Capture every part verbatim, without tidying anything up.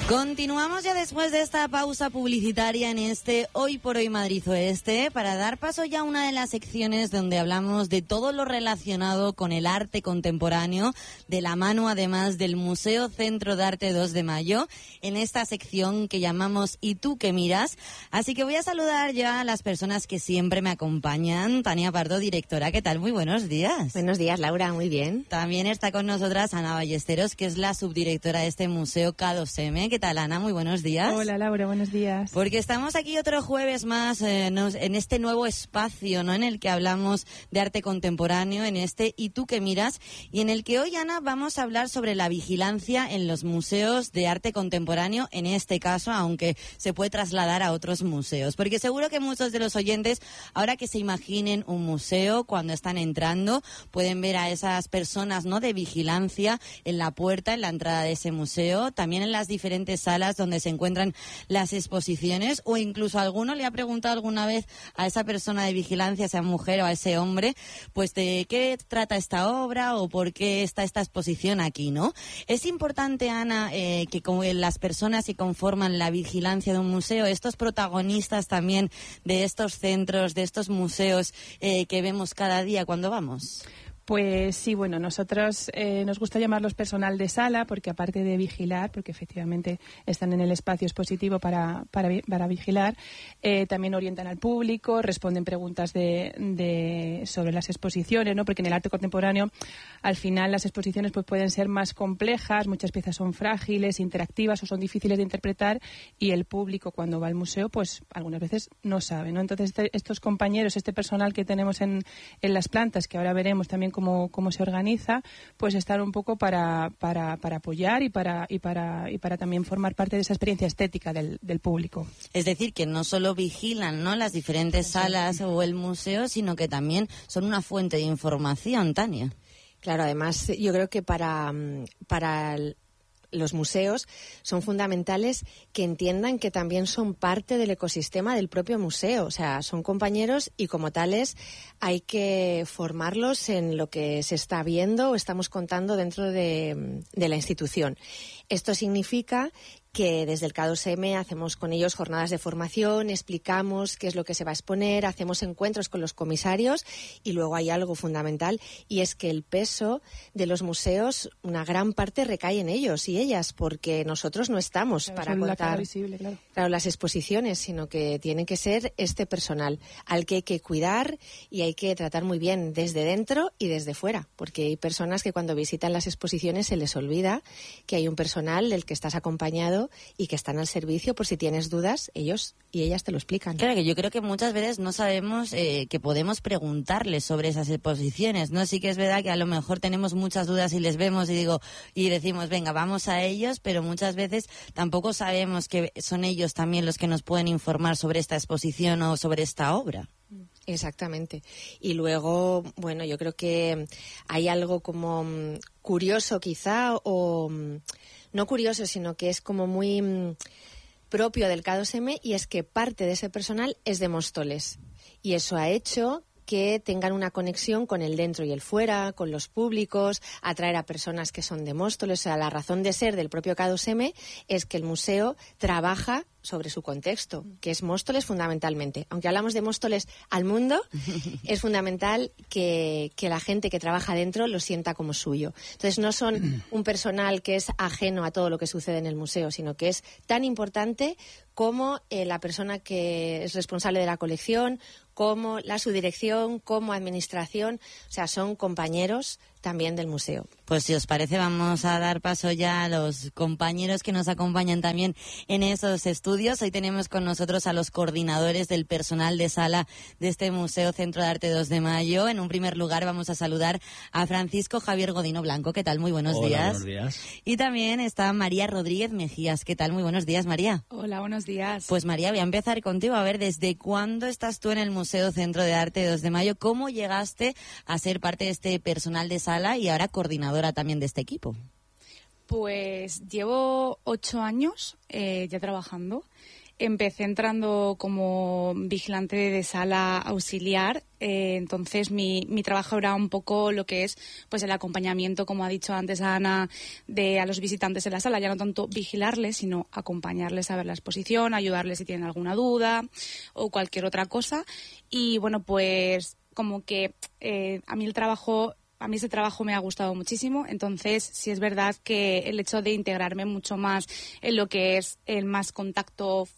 Continuamos ya después de esta pausa publicitaria en este Hoy por Hoy Madrid Oeste para dar paso ya a una de las secciones donde hablamos de todo lo relacionado con el arte contemporáneo, de la mano además del Museo Centro de Arte dos de Mayo, en esta sección que llamamos ¿Y tú qué miras? Así que voy a saludar ya a las personas que siempre me acompañan. Tania Pardo, directora, ¿qué tal? Muy buenos días. Buenos días, Laura, muy bien. También está con nosotras Ana Ballesteros, que es la subdirectora de este museo K dos M. ¿Qué tal, Ana? Muy buenos días. Hola, Laura, buenos días. Porque estamos aquí otro jueves más eh, nos, en este nuevo espacio, ¿no?, en el que hablamos de arte contemporáneo, en este ¿Y tú qué miras? Y en el que hoy, Ana, vamos a hablar sobre la vigilancia en los museos de arte contemporáneo, en este caso, aunque se puede trasladar a otros museos. Porque seguro que muchos de los oyentes, ahora que se imaginen un museo, cuando están entrando, pueden ver a esas personas, ¿no?, de vigilancia en la puerta, en la entrada de ese museo, también en las diferentes salas donde se encuentran las exposiciones, o incluso alguno le ha preguntado alguna vez a esa persona de vigilancia, a esa mujer o a ese hombre, pues de qué trata esta obra o por qué está esta exposición aquí, ¿no? Es importante, Ana, eh, que como las personas que conforman la vigilancia de un museo, estos protagonistas también de estos centros, de estos museos eh, que vemos cada día cuando vamos. Pues sí, bueno, nosotros eh, nos gusta llamarlos personal de sala porque aparte de vigilar, porque efectivamente están en el espacio expositivo para, para, para vigilar, eh, también orientan al público, responden preguntas de, de, sobre las exposiciones, ¿no? Porque en el arte contemporáneo al final las exposiciones pues pueden ser más complejas, muchas piezas son frágiles, interactivas o son difíciles de interpretar y el público cuando va al museo pues algunas veces no sabe, ¿no? Entonces este, estos compañeros, este personal que tenemos en, en las plantas, que ahora veremos también Cómo, cómo se organiza, pues estar un poco para, para, para apoyar y para, y, para, y para también formar parte de esa experiencia estética del, del público. Es decir, que no solo vigilan, ¿no?, las diferentes sí. salas o el museo, sino que también son una fuente de información, Tania. Claro, además yo creo que para, para el los museos son fundamentales que entiendan que también son parte del ecosistema del propio museo, o sea, son compañeros y como tales hay que formarlos en lo que se está viendo o estamos contando dentro de, de la institución. Esto significa que desde el K dos M hacemos con ellos jornadas de formación, explicamos qué es lo que se va a exponer, hacemos encuentros con los comisarios y luego hay algo fundamental y es que el peso de los museos, una gran parte recae en ellos y ellas, porque nosotros no estamos claro, para contar visible, claro. Claro, las exposiciones, sino que tiene que ser este personal al que hay que cuidar y hay que tratar muy bien desde dentro y desde fuera, porque hay personas que cuando visitan las exposiciones se les olvida que hay un personal del que estás acompañado y que están al servicio por si tienes dudas, ellos y ellas te lo explican. Claro, que yo creo que muchas veces no sabemos eh, que podemos preguntarles sobre esas exposiciones, ¿no? Sí que es verdad que a lo mejor tenemos muchas dudas y les vemos y digo y decimos, venga, vamos a ellos, pero muchas veces tampoco sabemos que son ellos también los que nos pueden informar sobre esta exposición o sobre esta obra. Exactamente. Y luego, bueno, yo creo que hay algo como curioso quizá o... no curioso, sino que es como muy mmm, propio del K dos M y es que parte de ese personal es de Móstoles y eso ha hecho que tengan una conexión con el dentro y el fuera, con los públicos, atraer a personas que son de Móstoles. O sea, la razón de ser del propio K dos M es que el museo trabaja sobre su contexto, que es Móstoles fundamentalmente. Aunque hablamos de Móstoles al mundo, es fundamental que, que la gente que trabaja dentro lo sienta como suyo. Entonces no son un personal que es ajeno a todo lo que sucede en el museo, sino que es tan importante como eh, la persona que es responsable de la colección, como la subdirección, como administración. O sea, son compañeros también del museo. Pues si os parece vamos a dar paso ya a los compañeros que nos acompañan también en esos estudios. Hoy tenemos con nosotros a los coordinadores del personal de sala de este Museo Centro de Arte dos de Mayo. En un primer lugar vamos a saludar a Francisco Javier Godino Blanco. ¿Qué tal? Muy buenos Hola, días. buenos días. Y también está María Rodríguez Mejías. ¿Qué tal? Muy buenos días, María. Hola, buenos días. Pues María, voy a empezar contigo. A ver, ¿desde cuándo estás tú en el Museo Centro de Arte dos de Mayo? ¿Cómo llegaste a ser parte de este personal de sala y ahora coordinadora también de este equipo? Pues llevo ocho años eh, ya trabajando empecé entrando como vigilante de sala auxiliar, eh, entonces mi, mi trabajo era un poco lo que es pues el acompañamiento, como ha dicho antes Ana, de a los visitantes en la sala, ya no tanto vigilarles, sino acompañarles a ver la exposición, ayudarles si tienen alguna duda o cualquier otra cosa. Y bueno, pues como que eh, a mí el trabajo... A mí ese trabajo me ha gustado muchísimo, entonces sí es verdad que el hecho de integrarme mucho más en lo que es el más contacto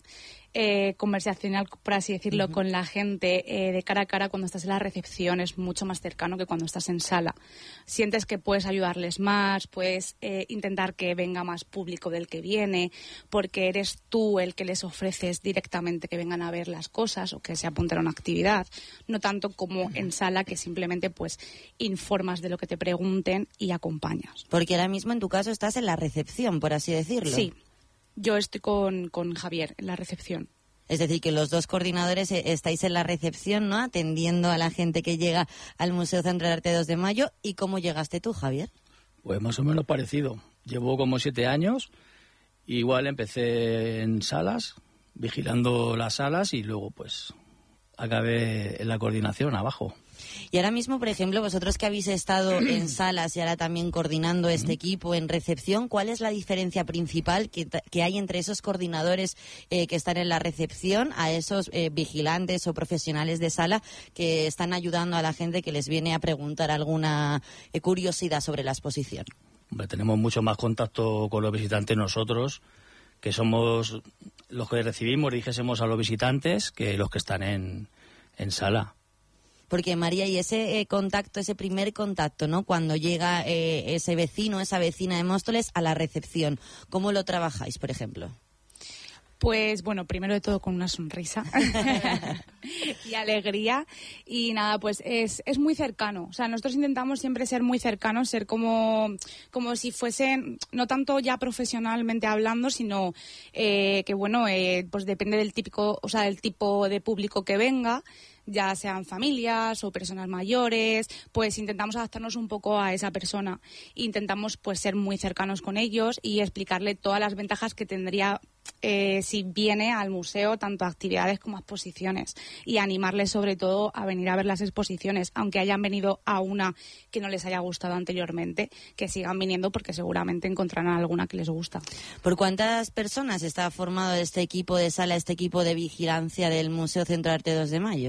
eh, conversacional, por así decirlo, uh-huh. con la gente eh, de cara a cara cuando estás en la recepción es mucho más cercano que cuando estás en sala. Sientes que puedes ayudarles más, puedes eh, intentar que venga más público del que viene, porque eres tú el que les ofreces directamente que vengan a ver las cosas o que se apunten a una actividad, no tanto como en sala, que simplemente pues informas de lo que te pregunten y acompañas. Porque ahora mismo en tu caso estás en la recepción, por así decirlo. Sí. Yo estoy con, con Javier en la recepción. Es decir, que los dos coordinadores estáis en la recepción, ¿no? Atendiendo a la gente que llega al Museo Centro de Arte dos de Mayo. ¿Y cómo llegaste tú, Javier? Pues más o menos parecido. Llevo como siete años. Igual empecé en salas, vigilando las salas y luego pues acabé en la coordinación abajo. Y ahora mismo, por ejemplo, vosotros que habéis estado en salas y ahora también coordinando este equipo en recepción, ¿cuál es la diferencia principal que, que hay entre esos coordinadores eh, que están en la recepción a esos eh, vigilantes o profesionales de sala que están ayudando a la gente que les viene a preguntar alguna eh, curiosidad sobre la exposición? Hombre, tenemos mucho más contacto con los visitantes nosotros, que somos los que recibimos, dijésemos a los visitantes, que los que están en, en sala. Porque, María, y ese eh, contacto, ese primer contacto, ¿no? Cuando llega eh, ese vecino, esa vecina de Móstoles a la recepción, ¿cómo lo trabajáis, por ejemplo? Pues, bueno, primero de todo con una sonrisa y alegría. Y nada, pues es, es muy cercano. O sea, nosotros intentamos siempre ser muy cercanos, ser como, como si fuesen, no tanto ya profesionalmente hablando, sino eh, que, bueno, eh, pues depende del típico, o sea, del tipo de público que venga, ya sean familias o personas mayores, pues intentamos adaptarnos un poco a esa persona. Intentamos pues ser muy cercanos con ellos y explicarle todas las ventajas que tendría eh, si viene al museo, tanto a actividades como a exposiciones, y animarles sobre todo a venir a ver las exposiciones, aunque hayan venido a una que no les haya gustado anteriormente, que sigan viniendo porque seguramente encontrarán alguna que les gusta. ¿Por cuántas personas está formado este equipo de sala, este equipo de vigilancia del Museo Centro de Arte dos de Mayo?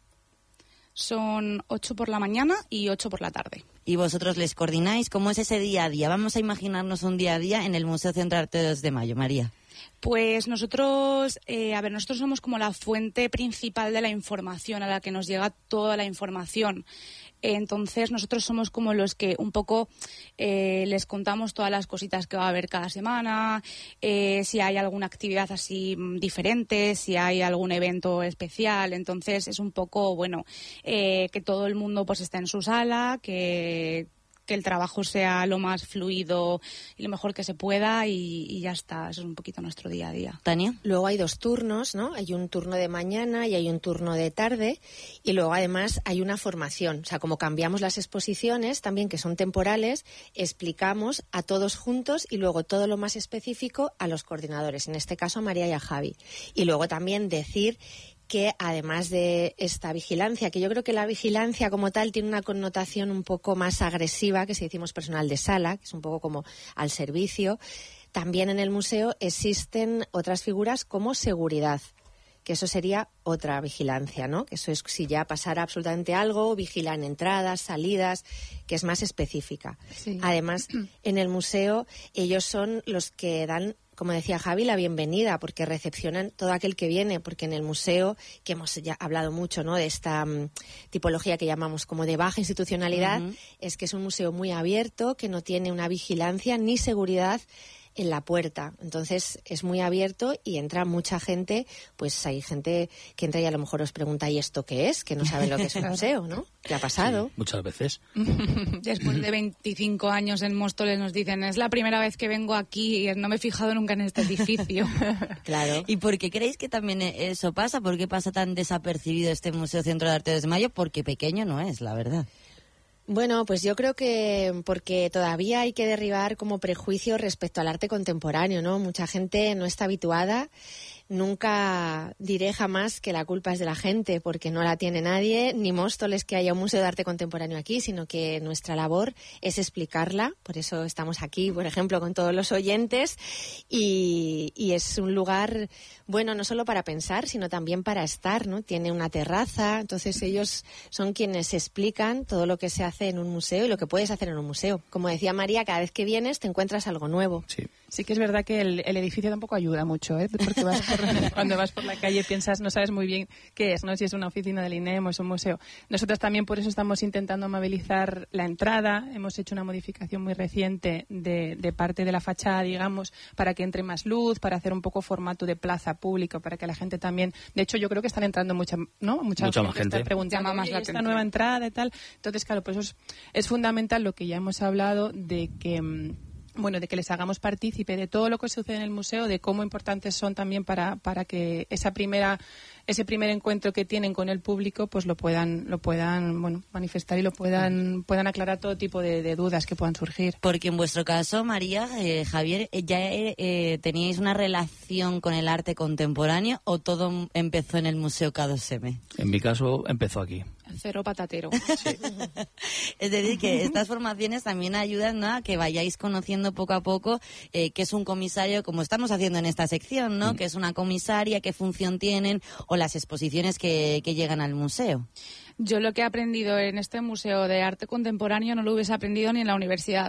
Son ocho por la mañana y ocho por la tarde. ¿Y vosotros les coordináis? ¿Cómo es ese día a día? Vamos a imaginarnos un día a día en el Museo Centro de Arte dos de Mayo, María. Pues nosotros, eh, a ver, nosotros somos como la fuente principal de la información, a la que nos llega toda la información. Entonces nosotros somos como los que un poco eh, les contamos todas las cositas que va a haber cada semana, eh, si hay alguna actividad así diferente, si hay algún evento especial. Entonces es un poco, bueno, eh, que todo el mundo pues esté en su sala, que... que el trabajo sea lo más fluido y lo mejor que se pueda y, y ya está. Eso es un poquito nuestro día a día. Tania. Luego hay dos turnos, ¿no? Hay un turno de mañana y hay un turno de tarde, y luego además hay una formación. O sea, como cambiamos las exposiciones también, que son temporales, explicamos a todos juntos y luego todo lo más específico a los coordinadores, en este caso a María y a Javi. Y luego también decir que además de esta vigilancia, que yo creo que la vigilancia como tal tiene una connotación un poco más agresiva, que si decimos personal de sala, que es un poco como al servicio, también en el museo existen otras figuras como seguridad, que eso sería otra vigilancia, ¿no? Que eso es si ya pasara absolutamente algo, vigilan entradas, salidas, que es más específica. Sí. Además, en el museo ellos son los que dan, como decía Javi, la bienvenida, porque recepcionan todo aquel que viene, porque en el museo, que hemos ya hablado mucho, ¿no?, de esta um, tipología que llamamos como de baja institucionalidad, uh-huh. es que es un museo muy abierto, que no tiene una vigilancia ni seguridad en la puerta. Entonces es muy abierto y entra mucha gente, pues hay gente que entra y a lo mejor os pregunta, ¿y esto qué es? Que no saben lo que es un museo, ¿no? ¿Qué ha pasado? Sí, muchas veces. Después de veinticinco años en Móstoles nos dicen, es la primera vez que vengo aquí y no me he fijado nunca en este edificio. Claro. ¿Y por qué creéis que también eso pasa? ¿Por qué pasa tan desapercibido este Museo Centro de Arte dos de Mayo? Porque pequeño no es, la verdad. Bueno, pues yo creo que porque todavía hay que derribar como prejuicios respecto al arte contemporáneo, ¿no? Mucha gente no está habituada. nunca diré jamás que la culpa es de la gente, porque no la tiene nadie, ni Móstoles que haya un museo de arte contemporáneo aquí, sino que nuestra labor es explicarla. Por eso estamos aquí, por ejemplo, con todos los oyentes, y, y es un lugar, bueno, no solo para pensar, sino también para estar, ¿no? Tiene una terraza, entonces ellos son quienes explican todo lo que se hace en un museo y lo que puedes hacer en un museo. Como decía María, cada vez que vienes te encuentras algo nuevo. Sí. Sí que es verdad que el, el edificio tampoco ayuda mucho, ¿eh? Porque vas por, cuando vas por la calle piensas, no sabes muy bien qué es, ¿no? Si es una oficina del I N E M o es un museo. Nosotros también por eso estamos intentando amabilizar la entrada. Hemos hecho una modificación muy reciente de, de parte de la fachada, digamos, para que entre más luz, para hacer un poco formato de plaza público, para que la gente también... De hecho, yo creo que están entrando mucha, ¿no? mucha, mucha gente más gente. Está preguntando más la esta nueva entrada y tal. Entonces, claro, pues eso es, es fundamental lo que ya hemos hablado de que... Bueno, de que les hagamos partícipe de todo lo que sucede en el museo, de cómo importantes son también para, para que esa primera, ese primer encuentro que tienen con el público, pues lo puedan, lo puedan, bueno, manifestar y lo puedan, puedan aclarar todo tipo de, de dudas que puedan surgir. Porque en vuestro caso, María, eh, Javier, eh, ¿ya eh, eh, teníais una relación con el arte contemporáneo o todo empezó en el Museo K dos M? En mi caso empezó aquí. Cero patatero. Sí. Es decir, que estas formaciones también ayudan, ¿no?, a que vayáis conociendo poco a poco eh, qué es un comisario, como estamos haciendo en esta sección, ¿no? Mm. Qué es una comisaria, qué función tienen o las exposiciones que, que llegan al museo. Yo lo que he aprendido en este Museo de Arte Contemporáneo no lo hubiese aprendido ni en la universidad.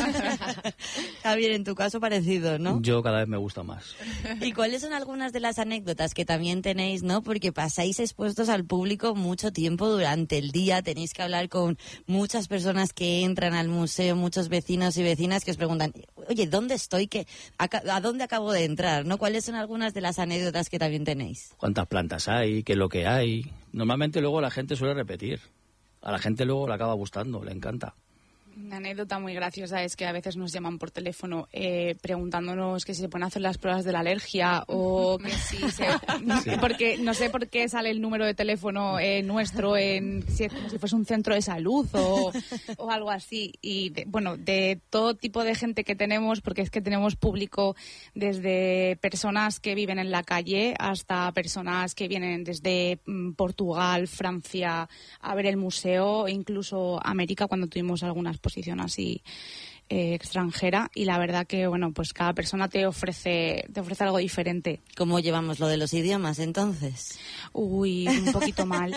Javier, en tu caso parecido, ¿no? Yo cada vez me gusta más. ¿Y cuáles son algunas de las anécdotas que también tenéis, no? Porque pasáis expuestos al público mucho tiempo durante el día, tenéis que hablar con muchas personas que entran al museo, muchos vecinos y vecinas que os preguntan, oye, ¿dónde estoy? ¿Qué, a, ¿A dónde acabo de entrar? ¿No? ¿Cuáles son algunas de las anécdotas que también tenéis? ¿Cuántas plantas hay? ¿Qué es lo que hay? Normalmente luego la gente suele repetir. A la gente luego le acaba gustando, le encanta. Una anécdota muy graciosa es que a veces nos llaman por teléfono eh, preguntándonos que si se pueden hacer las pruebas de la alergia o que si se... Sí. Porque no sé por qué sale el número de teléfono eh, nuestro en si, como si fuese un centro de salud o, o algo así. Y de, bueno, de todo tipo de gente que tenemos, porque es que tenemos público desde personas que viven en la calle hasta personas que vienen desde mm, Portugal, Francia a ver el museo, e incluso América cuando tuvimos algunas posición así eh, extranjera, y la verdad que bueno, pues cada persona te ofrece te ofrece algo diferente. ¿Cómo llevamos lo de los idiomas entonces? Uy, un poquito mal.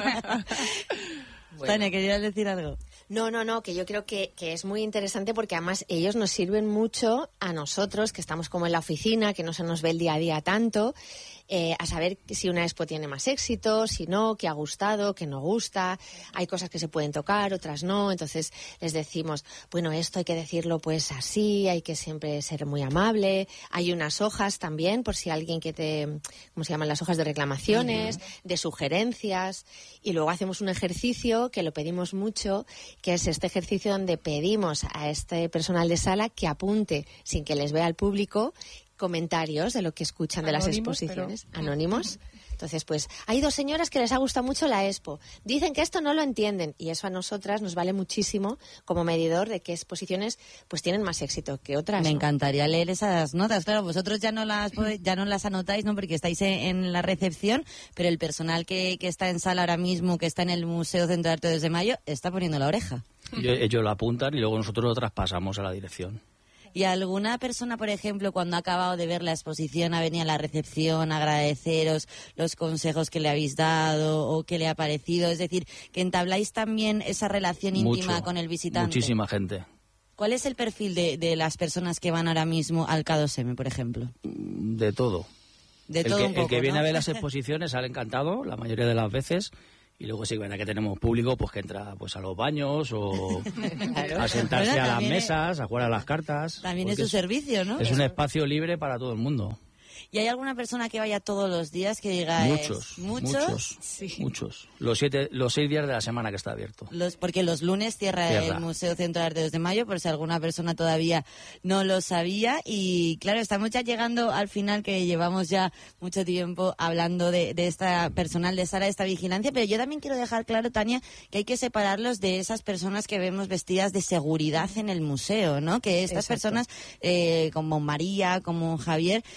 Bueno. Tania, ¿querías decir algo? No, no, no, que yo creo que, que es muy interesante porque además ellos nos sirven mucho a nosotros, que estamos como en la oficina, que no se nos ve el día a día tanto, eh, a saber si una expo tiene más éxito, si no, qué ha gustado, qué no gusta. Hay cosas que se pueden tocar, otras no. Entonces les decimos, bueno, esto hay que decirlo pues así, hay que siempre ser muy amable. Hay unas hojas también, por si alguien que te, ¿cómo se llaman? Las hojas de reclamaciones, uh-huh. de sugerencias. Y luego hacemos un ejercicio que lo pedimos mucho, que es este ejercicio donde pedimos a este personal de sala que apunte, sin que les vea el público, comentarios de lo que escuchan de anónimos, las exposiciones. Pero... Anónimos. Entonces, pues, hay dos señoras que les ha gustado mucho la expo. Dicen que esto no lo entienden. Y eso a nosotras nos vale muchísimo como medidor de qué exposiciones pues tienen más éxito que otras. Me ¿no? encantaría leer esas notas. Claro, vosotros ya no las ya no las anotáis, ¿no? Porque estáis en, en la recepción, pero el personal que, que está en sala ahora mismo, que está en el Museo Centro de Arte dos de Mayo, está poniendo la oreja. Yo, ellos lo apuntan y luego nosotros lo traspasamos a la dirección. ¿Y alguna persona, por ejemplo, cuando ha acabado de ver la exposición, ha venido a la recepción a agradeceros los consejos que le habéis dado o que le ha parecido? Es decir, que entabláis también esa relación Mucho, íntima con el visitante. Muchísima gente. ¿Cuál es el perfil de, de las personas que van ahora mismo al K dos M, por ejemplo? De todo. De el todo que, un poco, el que viene ¿no? a ver las exposiciones sale encantado, la mayoría de las veces. Y luego sí, verdad que tenemos público pues que entra pues a los baños o claro. a sentarse bueno, a las mesas, es, a jugar a las cartas. También es su es, servicio, ¿no? Es un espacio libre para todo el mundo. ¿Y hay alguna persona que vaya todos los días que diga muchos, es, muchos? Muchos, sí. muchos. Los siete, los seis días de la semana que está abierto. Los, porque los lunes cierra, cierra el Museo Centro de Arte dos de Mayo, por si alguna persona todavía no lo sabía. Y claro, estamos ya llegando al final, que llevamos ya mucho tiempo hablando de, de esta personal de sala, de esta vigilancia, pero yo también quiero dejar claro, Tania, que hay que separarlos de esas personas que vemos vestidas de seguridad en el museo, ¿no? Que estas Exacto. personas, eh, como María, como Javier, son las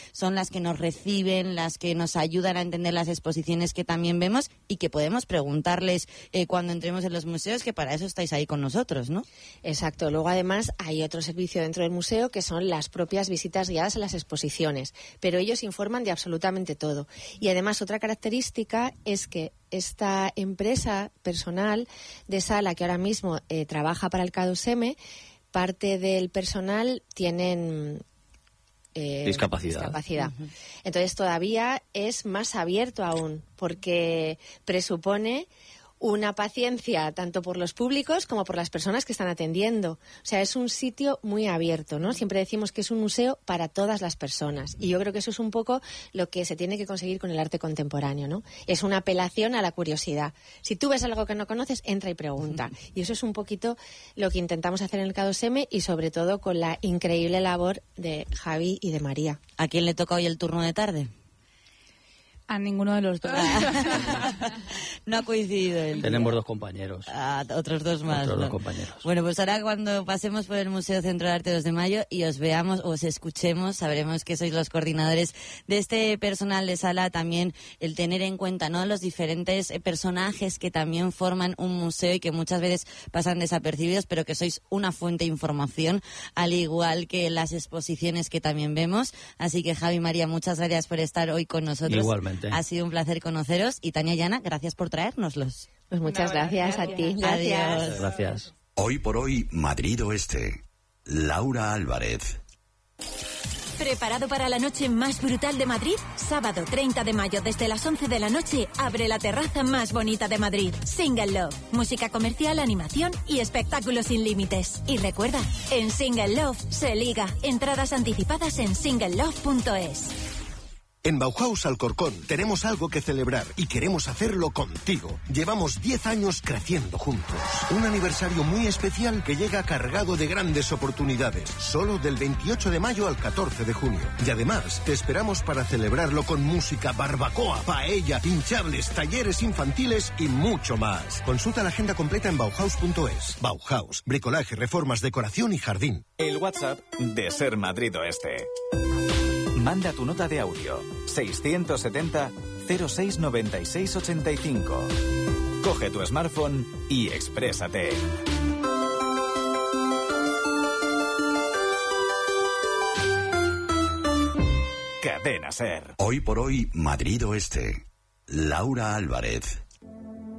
las que nos reciben, las que nos ayudan a entender las exposiciones que también vemos y que podemos preguntarles eh, cuando entremos en los museos, que para eso estáis ahí con nosotros, ¿no? Exacto. Luego, además, hay otro servicio dentro del museo que son las propias visitas guiadas a las exposiciones, pero ellos informan de absolutamente todo. Y además, otra característica es que esta empresa personal de sala que ahora mismo eh, trabaja para el K dos M, parte del personal tienen eh, discapacidad. discapacidad. Uh-huh. Entonces todavía es más abierto aún, porque presupone una paciencia tanto por los públicos como por las personas que están atendiendo. O sea, es un sitio muy abierto, ¿no? Siempre decimos que es un museo para todas las personas. Y yo creo que eso es un poco lo que se tiene que conseguir con el arte contemporáneo, ¿no? Es una apelación a la curiosidad. Si tú ves algo que no conoces, entra y pregunta. Y eso es un poquito lo que intentamos hacer en el K dos M y sobre todo con la increíble labor de Javi y de María. ¿A quién le toca hoy el turno de tarde? A ninguno de los dos. No ha coincidido el Tenemos día. dos compañeros. Ah, otros dos más. Otros ¿no? dos compañeros. Bueno, pues ahora cuando pasemos por el Museo Centro de Arte dos de Mayo y os veamos o os escuchemos, sabremos que sois los coordinadores de este personal de sala. También el tener en cuenta, ¿no?, los diferentes personajes que también forman un museo y que muchas veces pasan desapercibidos, pero que sois una fuente de información, al igual que las exposiciones que también vemos. Así que, Javi, María, muchas gracias por estar hoy con nosotros. Igualmente. Ha sido un placer conoceros. Y Tania y Ana, gracias por traérnoslos. Pues muchas Nada, gracias, gracias. a ti. Gracias. Adiós. Gracias. Hoy por hoy, Madrid Oeste. Laura Álvarez. ¿Preparado para la noche más brutal de Madrid? Sábado treinta de mayo desde las once de la noche abre la terraza más bonita de Madrid. Single Love. Música comercial, animación y espectáculos sin límites. Y recuerda, en Single Love se liga. Entradas anticipadas en single love punto es. En Bauhaus Alcorcón tenemos algo que celebrar y queremos hacerlo contigo. Llevamos diez años creciendo juntos. Un aniversario muy especial que llega cargado de grandes oportunidades. Solo del veintiocho de mayo al catorce de junio. Y además te esperamos para celebrarlo con música, barbacoa, paella, pinchables, talleres infantiles y mucho más. Consulta la agenda completa en bauhaus punto es. Bauhaus, bricolaje, reformas, decoración y jardín. El WhatsApp de Ser Madrid Oeste. Manda tu nota de audio seiscientos setenta cero seis noventa y seis ochenta y cinco. Coge tu smartphone y exprésate. Cadena Ser. Hoy por hoy, Madrid Oeste. Laura Álvarez.